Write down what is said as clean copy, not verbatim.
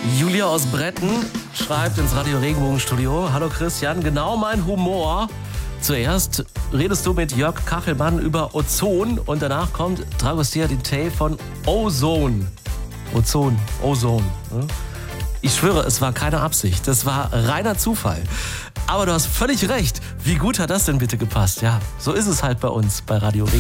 Julia aus Bretten schreibt ins Radio Regenbogenstudio: Hallo Christian, genau mein Humor. Zuerst redest du mit Jörg Kachelmann über Ozon und danach kommt Dragostea Ditey von Ozone. Ozone. Ich schwöre, es war keine Absicht. Das war reiner Zufall. Aber du hast völlig recht. Wie gut hat das denn bitte gepasst? Ja, so ist es halt bei uns bei Radio Regenbogen.